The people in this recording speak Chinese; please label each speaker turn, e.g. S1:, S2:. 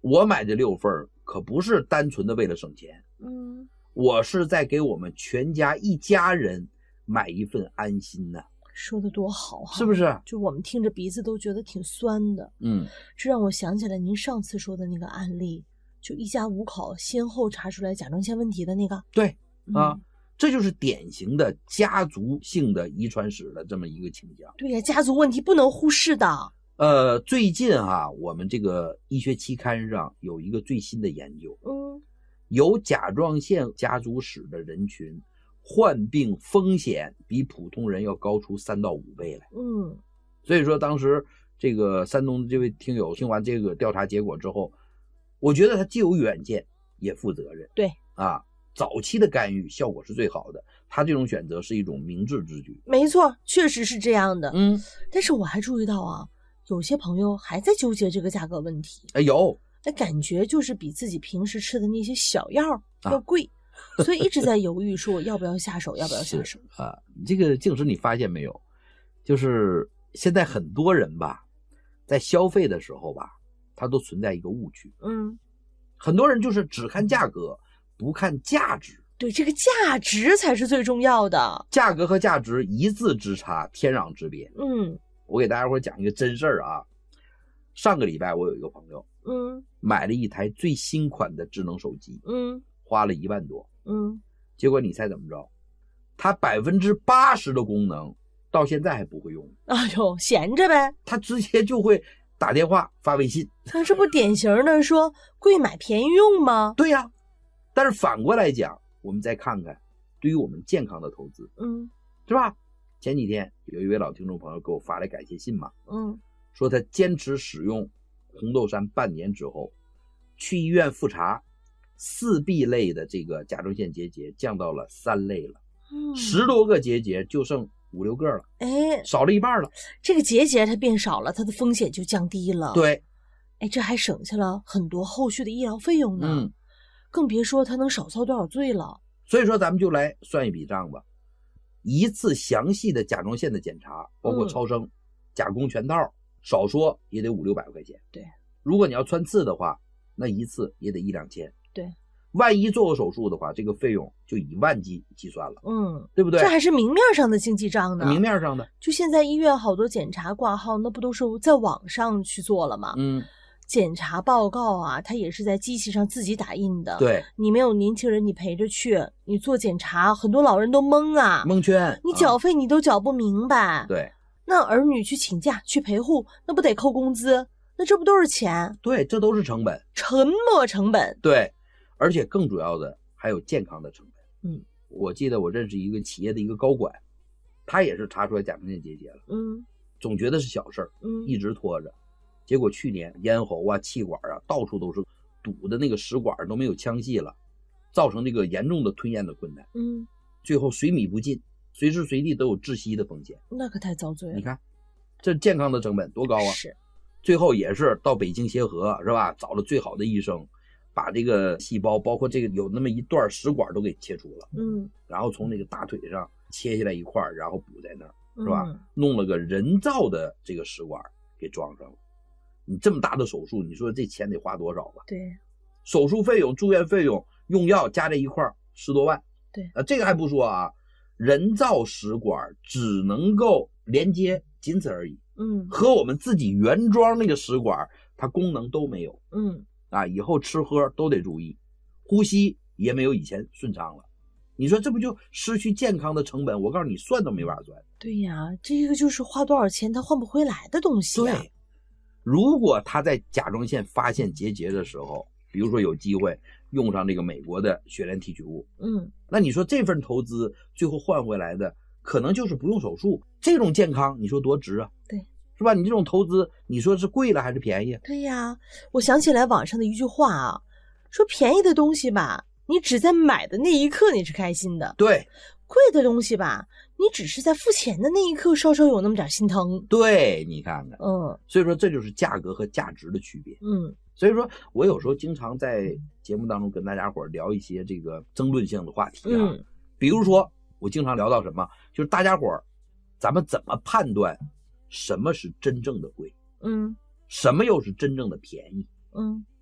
S1: 我买这6份可不是单纯的为了省钱，我是在给我们全家一家人买一份安心呢。
S2: 说的多好哈，
S1: 是不是？
S2: 就我们听着鼻子都觉得挺酸的。这让我想起来您上次说的那个案例，就一家5口先后查出来甲状腺问题的那个。
S1: 对啊，这就是典型的家族性的遗传史的这么一个倾向。
S2: 对呀，家族问题不能忽视的。
S1: 最近我们这个医学期刊上有一个最新的研究，有甲状腺家族史的人群患病风险比普通人要高出3到5倍来。所以说当时这个山东的这位听友听完这个调查结果之后，我觉得他既有远见也负责任。
S2: 对
S1: 啊，早期的干预效果是最好的，他这种选择是一种明智之举。
S2: 没错，确实是这样的。但是我还注意到啊，有些朋友还在纠结这个价格问题。
S1: 有，
S2: 感觉就是比自己平时吃的那些小药要贵。所以一直在犹豫说要不要下手，要不要下手
S1: 啊？这个静时你发现没有，就是现在很多人吧，在消费的时候吧，他都存在一个误区。很多人就是只看价格，不看价值。
S2: 对，这个价值才是最重要的。
S1: 价格和价值一字之差，天壤之别。我给大家伙讲一个真事儿啊。上个礼拜我有一个朋友，买了一台最新款的智能手机，花了1万多。结果你猜怎么着？他80%的功能到现在还不会用。
S2: 哎呦，闲着呗。
S1: 他直接就会打电话发微信。
S2: 那这不典型的说贵买便宜用吗？
S1: 对呀。但是反过来讲，我们再看看对于我们健康的投资，是吧？前几天有一位老听众朋友给我发来感谢信嘛，说他坚持使用红豆杉半年之后，去医院复查，4B 类的这个甲状腺结节降到了3类了，10多个结节就剩5、6个了，少了一半了。
S2: 这个结节它变少了，它的风险就降低了。
S1: 对，
S2: 这还省下了很多后续的医疗费用呢。更别说它能少遭多少罪了。
S1: 所以说咱们就来算一笔账吧，一次详细的甲状腺的检查，包括超声、甲功全套，少说也得5、6百块钱。
S2: 对，
S1: 如果你要穿刺的话，那一次也得1、2千。
S2: 对，
S1: 万一做个手术的话，这个费用就以万计算了。对不对？
S2: 这还是明面上的经济账呢。
S1: 明面上的，
S2: 就现在医院好多检查挂号，那不都是在网上去做了吗？检查报告啊，它也是在机器上自己打印的。
S1: 对，
S2: 你没有年轻人，你陪着去，你做检查，很多老人都懵啊，
S1: 蒙圈，
S2: 你缴费你都缴不明白。
S1: 对，
S2: 那儿女去请假去陪护，那不得扣工资？那这不都是钱？
S1: 对，这都是成本，
S2: 沉没成本。
S1: 对，而且更主要的还有健康的成本。我记得我认识一个企业的一个高管，他也是查出来甲状腺结节了，总觉得是小事儿，一直拖着。结果去年咽喉啊、气管啊，到处都是堵的那个食管都没有腔隙了，造成这个严重的吞咽的困难。最后水米不进，随时随地都有窒息的风险。
S2: 那可太遭罪了。
S1: 你看，这健康的成本多高啊！
S2: 是，
S1: 最后也是到北京协和是吧？找了最好的医生，把这个细胞，包括这个有那么一段食管都给切除了。然后从那个大腿上切下来一块，然后补在那儿，是吧？弄了个人造的这个食管给装上了。你这么大的手术，你说这钱得花多少吧？
S2: 对，
S1: 手术费用、住院费用、用药加在一块10多万。
S2: 对，
S1: 这个还不说啊，人造食管只能够连接，仅此而已。和我们自己原装那个食管，它功能都没有。以后吃喝都得注意，呼吸也没有以前顺畅了。你说这不就失去健康的成本？我告诉你，算都没法算。
S2: 对呀，这个就是花多少钱他换不回来的东西啊。
S1: 对。如果他在甲状腺发现结节的时候，比如说有机会用上这个美国的血链提取物，那你说这份投资最后换回来的可能就是不用手术，这种健康你说多值啊？
S2: 对，
S1: 是吧？你这种投资，你说是贵了还是便宜？
S2: 对呀，我想起来网上的一句话啊，说便宜的东西吧，你只在买的那一刻你是开心的。
S1: 对，
S2: 贵的东西吧，你只是在付钱的那一刻稍稍有那么点心疼。
S1: 对，你看看，所以说这就是价格和价值的区别。所以说我有时候经常在节目当中跟大家伙聊一些这个争论性的话题啊，比如说我经常聊到什么，就是大家伙咱们怎么判断什么是真正的贵，什么又是真正的便宜？